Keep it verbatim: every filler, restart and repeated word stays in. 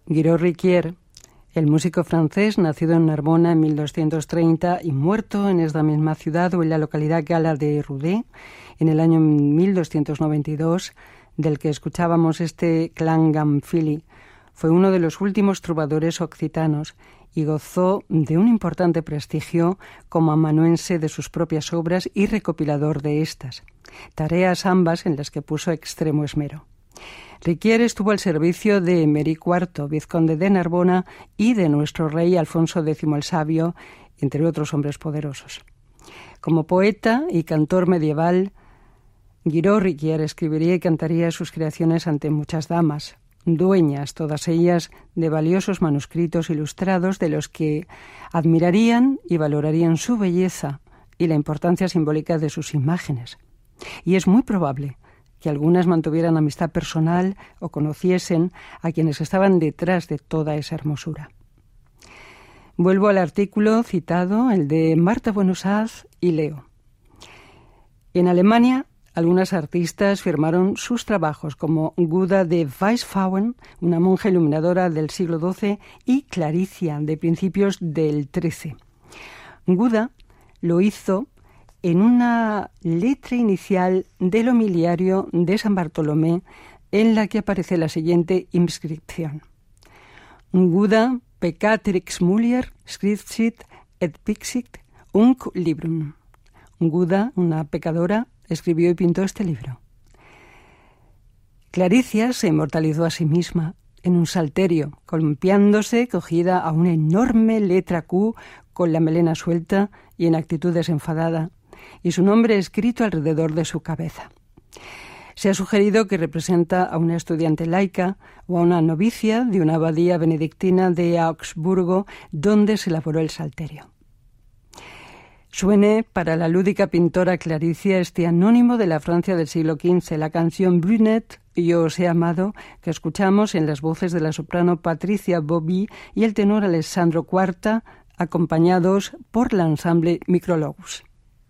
Guiraud Riquier, el músico francés, nacido en Narbona en mil doscientos treinta y muerto en esta misma ciudad o en la localidad gala de Roudet en el año mil doscientos noventa y dos, del que escuchábamos este Clan Gamfili, fue uno de los últimos trovadores occitanos y gozó de un importante prestigio como amanuense de sus propias obras y recopilador de estas, tareas ambas en las que puso extremo esmero. Riquier estuvo al servicio de Emery cuarto, vizconde de Narbona, y de nuestro rey Alfonso décimo el Sabio, entre otros hombres poderosos. Como poeta y cantor medieval, Guiraud Riquier escribiría y cantaría sus creaciones ante muchas damas, dueñas, todas ellas, de valiosos manuscritos ilustrados de los que admirarían y valorarían su belleza y la importancia simbólica de sus imágenes. Y es muy probable que algunas mantuvieran amistad personal o conociesen a quienes estaban detrás de toda esa hermosura. Vuelvo al artículo citado, el de Marta Buenos-Haz, y leo. En Alemania, algunas artistas firmaron sus trabajos como Guda de Weisfauen, una monja iluminadora del siglo doce, y Claricia, de principios del trece. Guda lo hizo en una letra inicial del homiliario de San Bartolomé, en la que aparece la siguiente inscripción. Guda peccatrix mulier scriptit et pixit unc librum. Guda, una pecadora, escribió y pintó este libro. Claricia se inmortalizó a sí misma en un salterio, columpiándose, cogida a una enorme letra Q con la melena suelta y en actitud desenfadada, y su nombre escrito alrededor de su cabeza. Se ha sugerido que representa a una estudiante laica o a una novicia de una abadía benedictina de Augsburgo, donde se elaboró el salterio. Suene para la lúdica pintora Claricia este anónimo de la Francia del siglo quince, la canción Brunette, Yo os he amado, que escuchamos en las voces de la soprano Patricia Bobby y el tenor Alessandro Quarta, acompañados por el ensamble Micrologus.